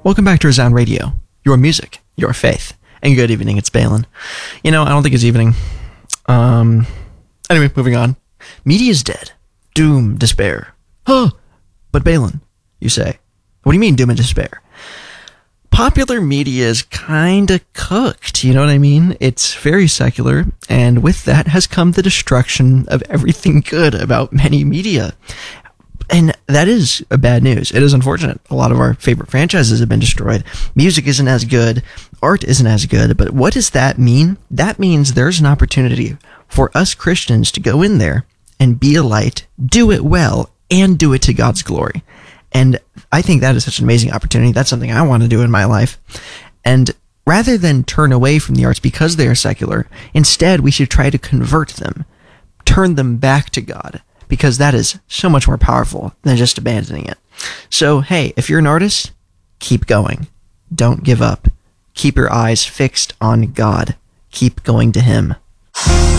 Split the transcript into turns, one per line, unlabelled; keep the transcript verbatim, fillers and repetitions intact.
Welcome back to Resound Radio, your music, your faith. And good evening, it's Balin. You know, I don't think it's evening. Um, anyway, moving on. Media is dead. Doom, despair. Huh. But Balin, you say. What do you mean doom and despair? Popular media is kinda cooked, you know what I mean? It's very secular, and with that has come the destruction of everything good about many media. And that is a bad news. It is unfortunate. A lot of our favorite franchises have been destroyed. Music isn't as good. Art isn't as good. But what does that mean? That means there's an opportunity for us Christians to go in there and be a light, do it well, and do it to God's glory. And I think that is such an amazing opportunity. That's something I want to do in my life. And rather than turn away from the arts because they are secular, instead we should try to convert them, turn them back to God, because that is so much more powerful than just abandoning it. So, hey, if you're an artist, keep going. Don't give up. Keep your eyes fixed on God. Keep going to Him.